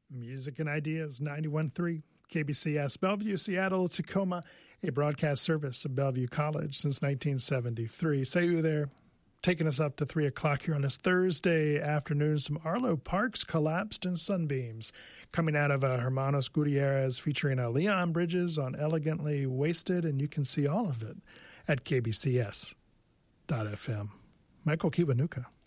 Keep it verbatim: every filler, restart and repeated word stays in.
Music and Ideas, ninety-one point three K B C S, Bellevue, Seattle, Tacoma, a broadcast service of Bellevue College since nineteen seventy-three. Say you there, taking us up to three o'clock here on this Thursday afternoon. Some Arlo Parks Collapsed in Sunbeams coming out of uh, Hermanos Gutierrez, featuring uh, Leon Bridges on Elegantly Wasted, and you can see all of it at K B C S dot F M. Michael Kiwanuka.